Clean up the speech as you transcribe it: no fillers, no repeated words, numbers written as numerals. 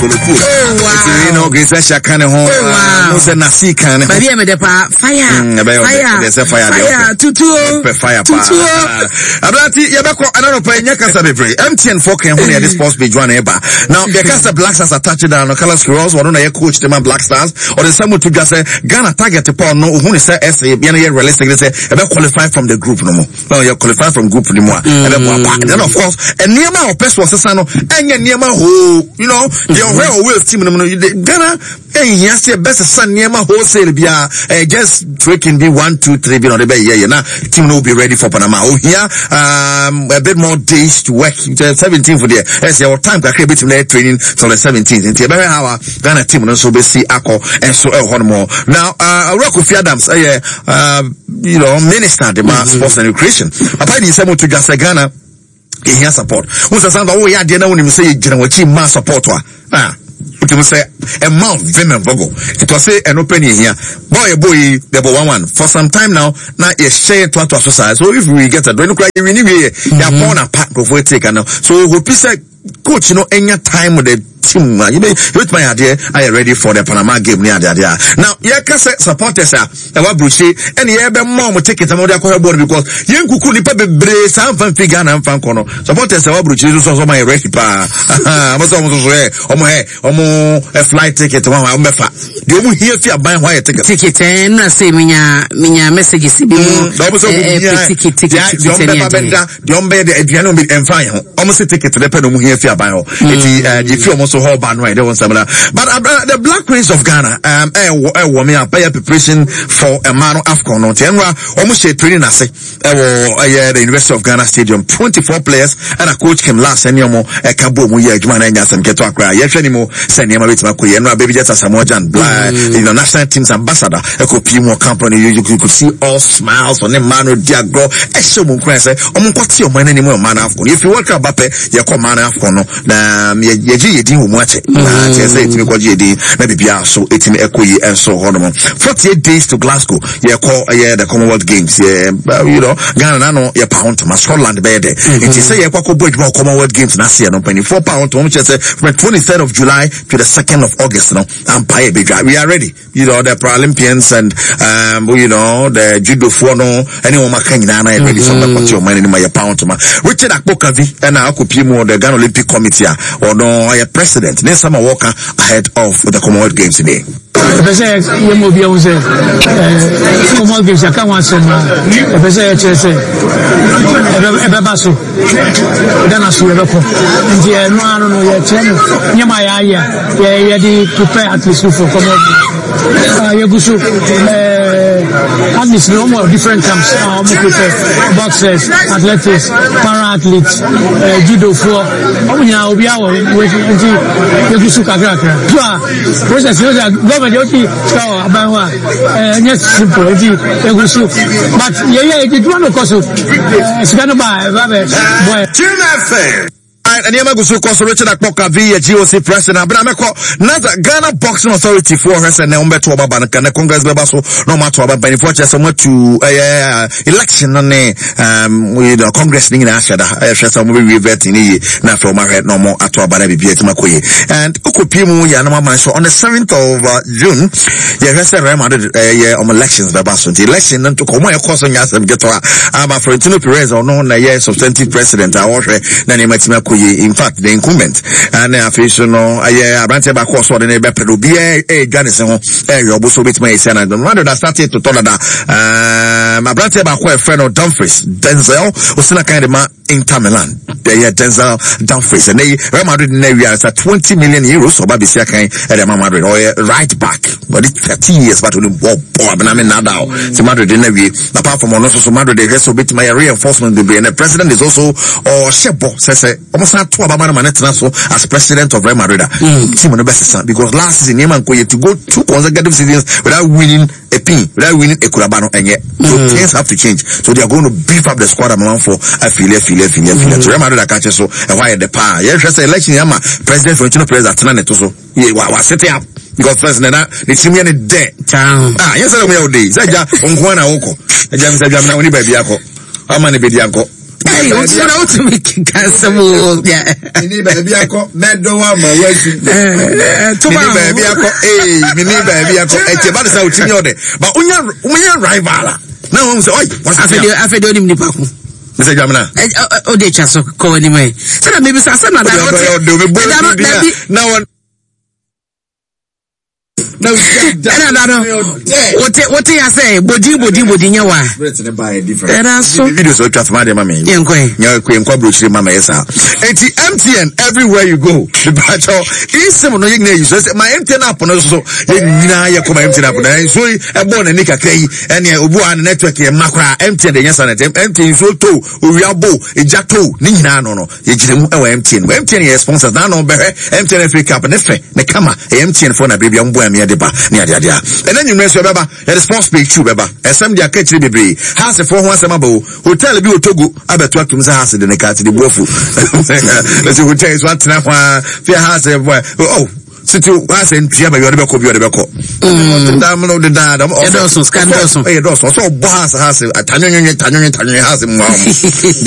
Kuluku. You know, Gizasha can home. No, say Nasi can. Baby, I'm the fire. There's a fire. Fire. Abrati, Yabako, I don't know, Panyaka Sabre. MTN Folk and Honey at this sports page one ever. Now, the Casta Black Stars are touching down on Color Squirrels, or don't coach them Black Stars, or the Samu to just say, Ghana target to Paul, no, who is say, realistic, they say, about qualify from the group no more. No, you're qualified from group anymore. And then, of course, and Niama or Pest was a son, and Niama who, you know, the Ohio will team, Ghana, and yes, your best son, Niama wholesale, just tricking be 1, 2, 3, be on the bay, now, team will be ready for Panama. Oh, here, a bit more days to work, 17th for the, as your time, I can't be training till the 17th, and the how Ghana team, and so be see Ako, and so on more. Now, Rockwood Adams, you know, minister, the sports and recreation. Apart from someone to just Ghana, he has support. Who's a son of oh, yeah, dinner when you say, General mass support. It will say a mouth women vocal. It was say an open here. Boy, the one. For some time now you share to society. So if we get a don't cry, you anyway, you're born a pack before take now. So we say coach, you know, any time with the team, you may with my idea, I am ready for the Panama game near the idea. Now, yeah, supporters are Brucey, and yeah, the mom will take it another board because young Kukuni Pebe Brace, I'm fan figure and fan corner. Supporters are Brucey, so my ready pa. I'm a flight ticket to one mefa. You will hear if you buy why ticket. Ticket, and I say, Minya messages. Ticket, the fine. Almost a ticket to the pedal here if you buy. If you almost a whole band right there was similar. But the Black Queens of Ghana, pay preparation for a man of Afcon on Tenra, almost a training I say, the University of Ghana Stadium, 24 players, and a coach came last and more a Cabo Muya, Jumana, and get to Accra. Yes, anymore, send him a bit of baby just as a Samoan, you know, national team's ambassador, a copy more company, you could see all smiles on the man with Diagro, a show Munkrese, what's your man anymore, man Afcon. If you work up, you come man Afcon, ye didn't watch it. Say to me, what you did, maybe so it's me equi and so on. 48 days to Glasgow, you call the Commonwealth Games, you know, Ghana, no, your pound, my Scotland bed. It is a Commonwealth Games last year, no penny, £4, from the 23rd of July to the 2nd of August, no, and we are ready. You know, the Paralympians and, you know, the judo for no, anyone can ready from the country of mine in my pound. Richard Akbokavi and I could the Ghana Olympic Committee, or no, I am president. Next summer walker ahead of the Commonwealth Games today. Commonwealth Games, I can't want some. At least no more different camps. Boxers, athletics, para-athletes, judo for. Process government about yes simple. But yeah, it one of course. It's gonna buy. And Yamagusu Richard Akpoka via GOC President, but I'm a Ghana Boxing Authority for her and Umbeto Baban and Congress Babaso, no matter about Beniforce, someone to election on with the Congress in Ashada, some will be reverting now from my head no more at all, but I be Makwe. And Ukupimu Yanama show on the 7th of June, yes, I remember elections Babaso. The election to come my course on Yasam Getora, I'm a Florentino Perez or no, substantive president, I was Nanimatima. In fact, the incumbent and official no, I ran back course or the neighbor Peru be a garrison area, also with my son. I don't know that started to tell that my brother back where friend of Dumfries, Denzel, was in a kind of man in Milan. They had Denzel Dumfries and they Real Madrid in area at 20 million euros, so Babi Siakai at Real Madrid or right back. But it's 30 years, but we won't I mean now. So Madrid in area, apart from also Madrid, they also bit my reinforcement degree, and the president is also or Shebo says as president of Real Madrid. Because last season to go 2 consecutive seasons without winning a pin, without winning a Kurabano, and yet so things have to change. So they are going to beef up the squad amount for affiliate. So Real Madrid catches so and why the power. Yes, just election Yama president for president also. Was setting up because president the team in dead. Yes, I will day. Saja Ongwana Oko. James Jamna only baby Yako. How many baby Yako? Hey, what's going to make cancel? Yeah. Mini baby, I call Medowa, my wife. Tomorrow, baby, I call Mini baby, I call Echebada Sautiniode. But when you're rival, now I'm saying, what's happening? I feel only Nipaku. Mr. Jamina. Oh, they just call anyway. So that maybe some now one. No, what I say, body nyawa. Let's buy a different. And also videos of trust my mammy. Mama MTN everywhere you go. The batch is some no you say my MTN up on also. You come MTN up on so a born and Nika Kay and one network macra MTN the yes and MTN so too we are bo a jacko Nina no MTN is sponsors now no MTN Africa and the camera MTN phone a baby deba ni adia and then you mention baba the sports page too baba esem dia catch the baby house for one sama bo hotel bi otogo abeto atum sa house de ne cat the bofu let's hotel is what na fear house boy oh city was in Piaba you be ko bi o de be ko no the dad also scandals so boss house tanyo house